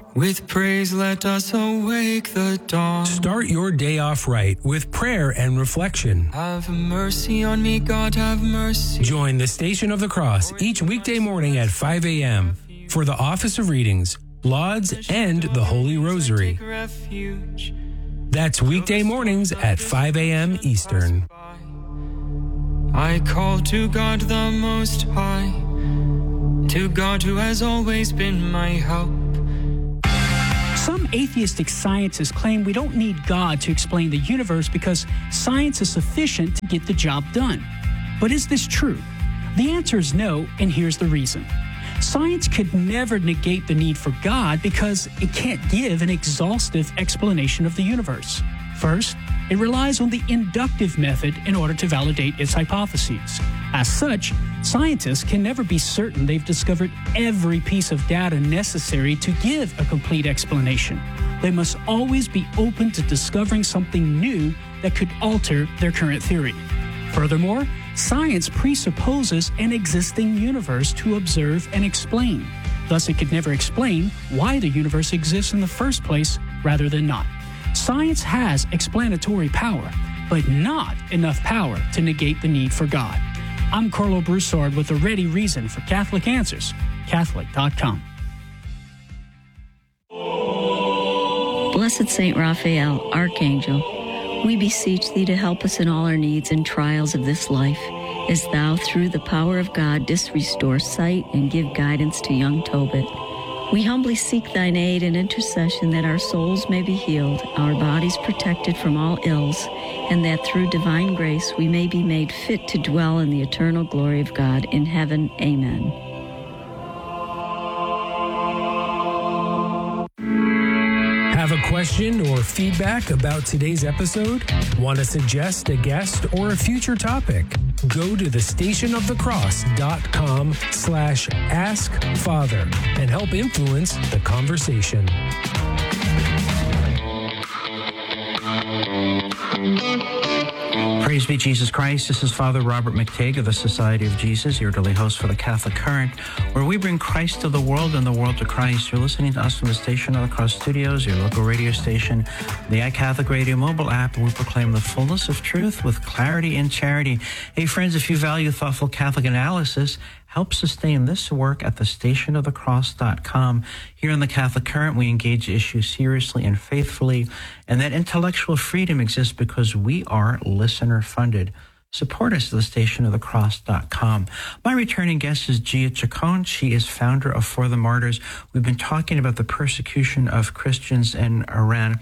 With praise, let us awake the dawn. Start your day off right with prayer and reflection. Have mercy on me, God, have mercy. Join the Station of the Cross each weekday morning at 5 a.m. for the Office of Readings, Lauds, and the Holy Rosary. That's weekday mornings at 5 a.m. Eastern. I call to God the Most High, to God who has always been my help. Some atheistic scientists claim we don't need God to explain the universe because science is sufficient to get the job done. But is this true? The answer is no, and here's the reason. Science could never negate the need for God because it can't give an exhaustive explanation of the universe. First, it relies on the inductive method in order to validate its hypotheses. As such, scientists can never be certain they've discovered every piece of data necessary to give a complete explanation. They must always be open to discovering something new that could alter their current theory. Furthermore, science presupposes an existing universe to observe and explain. Thus, it could never explain why the universe exists in the first place rather than not. Science has explanatory power, but not enough power to negate the need for God. I'm Carlo Broussard with a ready reason for Catholic Answers, Catholic.com. Blessed Saint Raphael, Archangel, we beseech thee to help us in all our needs and trials of this life, as thou, through the power of God, didst restore sight and give guidance to young Tobit. We humbly seek thine aid and intercession that our souls may be healed, our bodies protected from all ills, and that through divine grace we may be made fit to dwell in the eternal glory of God in heaven. Amen. Have a question or feedback about today's episode? Want to suggest a guest or a future topic? Go to thestationofthecross.com/askfather and help influence the conversation. Praise be Jesus Christ. This is Father Robert McTague of the Society of Jesus, your daily host for the Catholic Current, where we bring Christ to the world and the world to Christ. You're listening to us from the Station of the Cross Studios, your local radio station, the iCatholic Radio mobile app, and we proclaim the fullness of truth with clarity and charity. Hey, friends, if you value thoughtful Catholic analysis, help sustain this work at thestationofthecross.com. Here on the Catholic Current, we engage issues seriously and faithfully, and that intellectual freedom exists because we are listener-funded. Support us at thestationofthecross.com. My returning guest is Gia Chacon. She is founder of For the Martyrs. We've been talking about the persecution of Christians in Iran.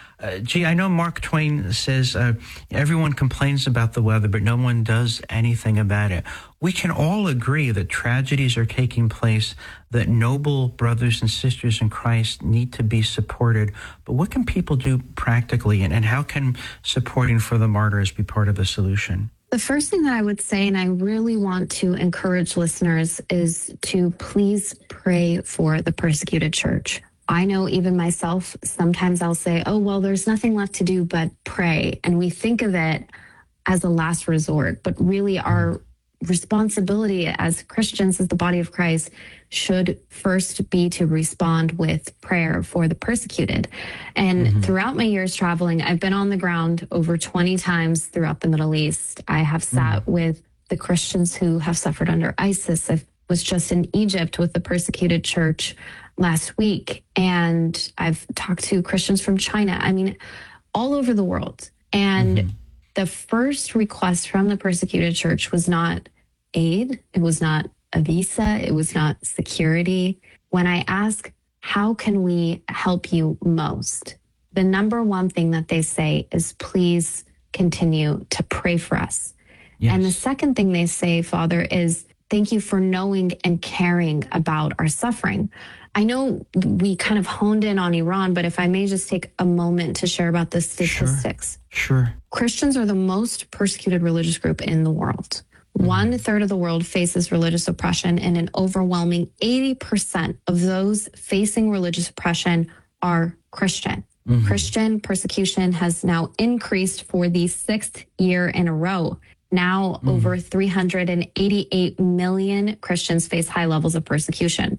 I know Mark Twain says everyone complains about the weather, but no one does anything about it. We can all agree that tragedies are taking place, that noble brothers and sisters in Christ need to be supported. But what can people do practically, and how can supporting For the Martyrs be part of the solution? The first thing that I would say, and I really want to encourage listeners, is to please pray for the persecuted church. I know even myself, sometimes I'll say, oh, well, there's nothing left to do but pray. And we think of it as a last resort, but really our responsibility as Christians, as the body of Christ, should first be to respond with prayer for the persecuted. And throughout my years traveling, I've been on the ground over 20 times throughout the Middle East. I have sat with the Christians who have suffered under ISIS. I was just in Egypt with the persecuted church last week, and I've talked to Christians from China, all over the world. And the first request from the persecuted church was not aid, it was not a visa, it was not security. When I ask, how can we help you most? The number one thing that they say is, please continue to pray for us. Yes. And the second thing they say, Father, is thank you for knowing and caring about our suffering. I know we kind of honed in on Iran, but if I may just take a moment to share about the statistics. Sure. Christians are the most persecuted religious group in the world. 1/3 of the world faces religious oppression, and an overwhelming 80% of those facing religious oppression are Christian. Christian persecution has now increased for the 6th year in a row. Now over 388 million Christians face high levels of persecution.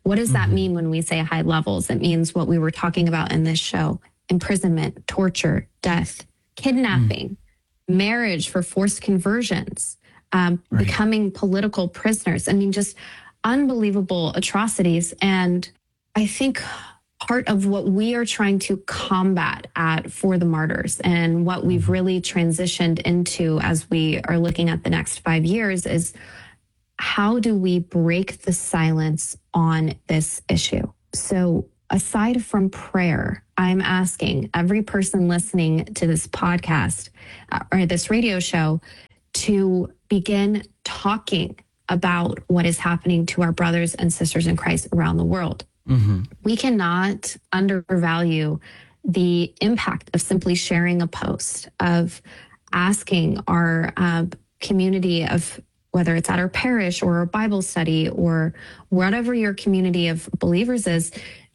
What does that mean when we say high levels? It means what we were talking about in this show: imprisonment, torture, death, kidnapping, marriage for forced conversions, becoming political prisoners. I mean, just unbelievable atrocities. And I think part of what we are trying to combat at For the Martyrs, and what we've really transitioned into as we are looking at the next 5 years, is how do we break the silence on this issue? So aside from prayer, I'm asking every person listening to this podcast or this radio show to begin talking about what is happening to our brothers and sisters in Christ around the world. We cannot undervalue the impact of simply sharing a post, of asking our community of, whether it's at our parish or a Bible study or whatever your community of believers is,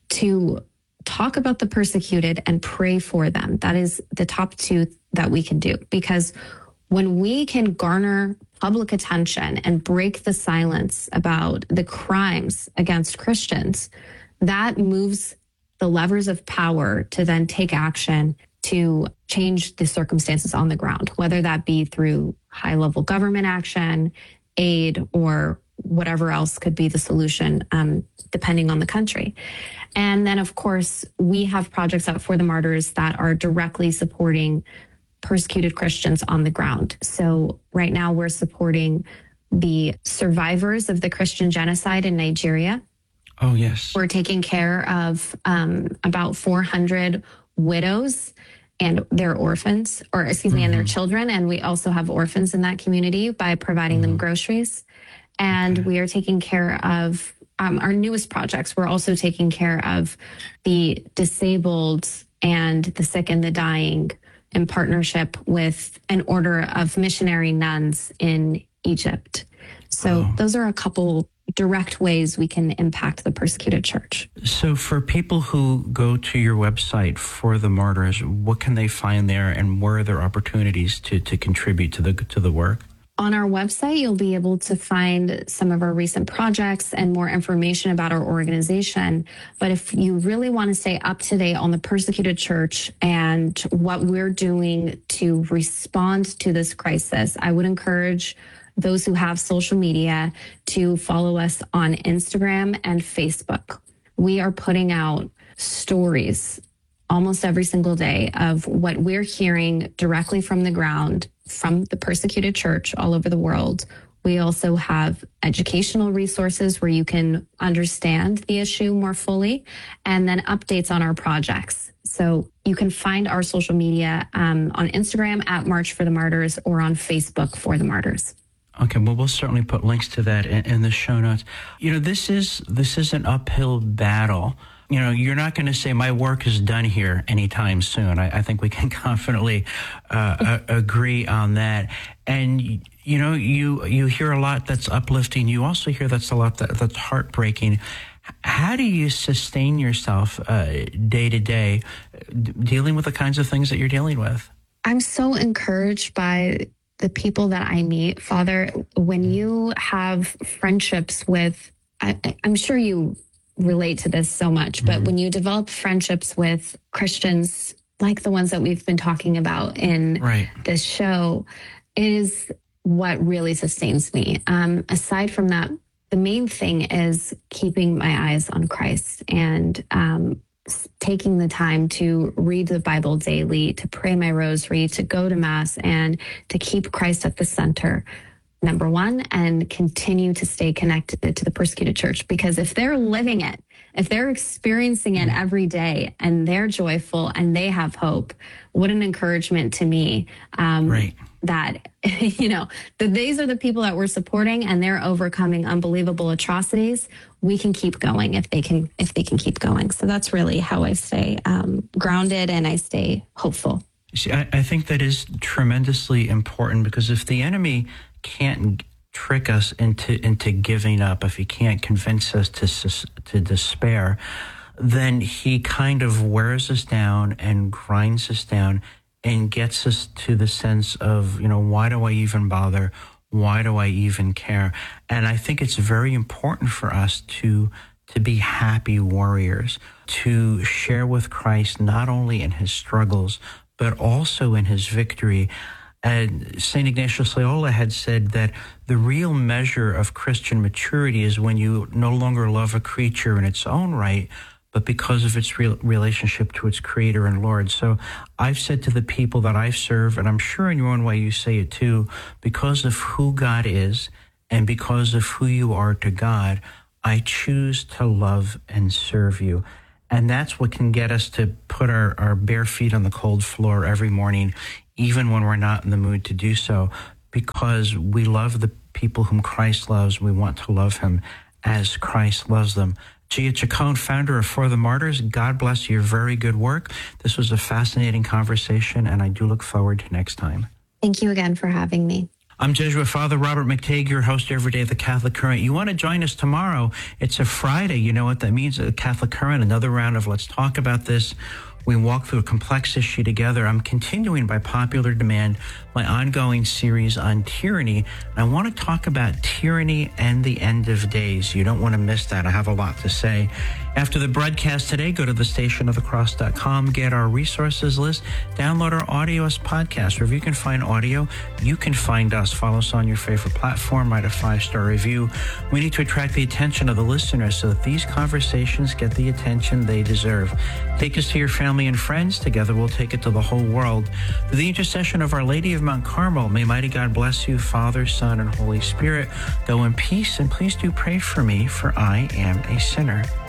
to talk about the persecuted and pray for them. That is the top two that we can do, because when we can garner public attention and break the silence about the crimes against Christians, that moves the levers of power to then take action to change the circumstances on the ground, whether that be through high-level government action, aid, or whatever else could be the solution, depending on the country. And then, of course, we have projects out For the Martyrs that are directly supporting persecuted Christians on the ground. So right now we're supporting the survivors of the Christian genocide in Nigeria. Oh, yes. We're taking care of about 400 widows and their orphans, or excuse me, and their children. And we also have orphans in that community by providing them groceries. And we are taking care of our newest projects. We're also taking care of the disabled and the sick and the dying in partnership with an order of missionary nuns in Egypt. So those are a couple direct ways we can impact the persecuted church. So for people who go to your website, For the Martyrs, what can they find there, and where are there opportunities to contribute to the work? On our website, you'll be able to find some of our recent projects and more information about our organization. But if you really want to stay up to date on the persecuted church and what we're doing to respond to this crisis, I would encourage those who have social media to follow us on Instagram and Facebook. We are putting out stories almost every single day of what we're hearing directly from the ground, from the persecuted church all over the world. We also have educational resources where you can understand the issue more fully, and then updates on our projects. So you can find our social media on Instagram at March for the Martyrs, or on Facebook For the Martyrs. Okay, well, we'll certainly put links to that in the show notes. You know, this is an uphill battle. You know, you're not going to say my work is done here anytime soon. I think we can confidently agree on that. And, you know, you hear a lot that's uplifting. You also hear that's a lot that's heartbreaking. How do you sustain yourself day to day dealing with the kinds of things that you're dealing with? I'm so encouraged by the people that I meet, Father. When you have friendships with, I'm sure you relate to this so much, but when you develop friendships with Christians like the ones that we've been talking about in this show, is what really sustains me. Aside from that, the main thing is keeping my eyes on Christ and taking the time to read the Bible daily, to pray my rosary, to go to Mass, and to keep Christ at the center, number one, and continue to stay connected to the persecuted church. Because if they're living it, if they're experiencing it every day, and they're joyful and they have hope, what an encouragement to me. That, you know, that these are the people that we're supporting, and they're overcoming unbelievable atrocities. We can keep going if they can keep going. So that's really how I stay grounded, and I stay hopeful. See, I think that is tremendously important, because if the enemy can't trick us into giving up, if he can't convince us to despair, then he kind of wears us down and grinds us down and gets us to the sense of, you know, why do I even bother? Why do I even care? And I think it's very important for us to to be happy warriors, to share with Christ not only in his struggles, but also in his victory. And St. Ignatius Loyola had said that the real measure of Christian maturity is when you no longer love a creature in its own right, but because of its relationship to its Creator and Lord. So I've said to the people that I serve, and I'm sure in your own way you say it too, because of who God is and because of who you are to God, I choose to love and serve you. And that's what can get us to put our bare feet on the cold floor every morning, even when we're not in the mood to do so, because we love the people whom Christ loves. We want to love him as Christ loves them. Gia Chacon, founder of For the Martyrs, God bless your very good work. This was a fascinating conversation, and I do look forward to next time. Thank you again for having me. I'm Jesuit Father Robert McTague, your host every day of the Catholic Current. You want to join us tomorrow? It's a Friday. You know what that means? The Catholic Current, another round of Let's Talk About This. We walk through a complex issue together. I'm continuing by popular demand my ongoing series on tyranny. And I want to talk about tyranny and the end of days. You don't want to miss that. I have a lot to say. After the broadcast today, go to thestationofthecross.com, get our resources list, download our audio as podcast. Wherever you can find audio, you can find us. Follow us on your favorite platform, write a 5-star review. We need to attract the attention of the listeners so that these conversations get the attention they deserve. Take us to your family and friends. Together we'll take it to the whole world. Through the intercession of Our Lady of Mount Carmel, may mighty God bless you, Father, Son, and Holy Spirit. Go in peace, and please do pray for me, for I am a sinner.